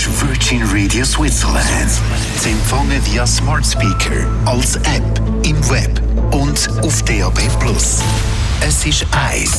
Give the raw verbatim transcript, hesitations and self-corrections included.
ist Virgin Radio Switzerland. Sie empfangen via Smart Speaker, als App, im Web und auf D A B plus. Es ist eins